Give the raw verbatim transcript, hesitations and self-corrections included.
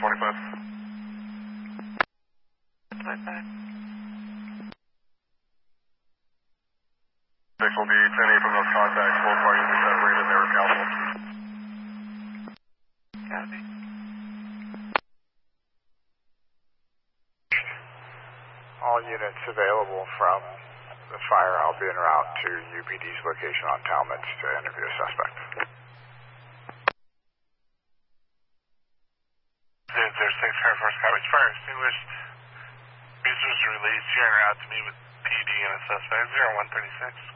twenty-five. twenty-five. six will be ten eight from those contacts. Both parties are separated. They were accountable. Copy. All units available from the fire, I'll be en route to U P D's location on Talmadge to interview a suspect. zero six Air Force Coverage Fire extinguished. Users released here en route to meet with P D and a suspect. zero one thirty-six.